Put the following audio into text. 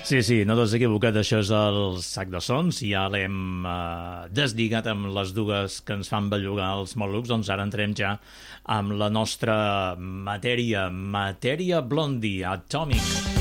Sí, sí, no t'has equivocat, això és el Sac de Sons, i ja l'hem deslligat amb les dues que ens fan bellugar els Mol·lucs, doncs ara entrem ja amb la nostra matèria Blondie, Atomic.